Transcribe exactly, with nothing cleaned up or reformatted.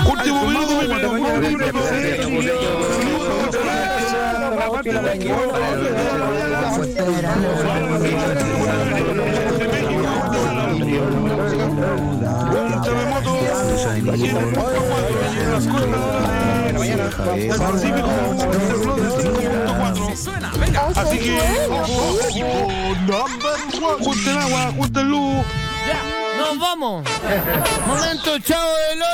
Último minuto, un terremoto del Pacífico, tembló de cinco punto cuatro. Así que junten agua, junten luz. Ya, nos vamos. Momento, chao del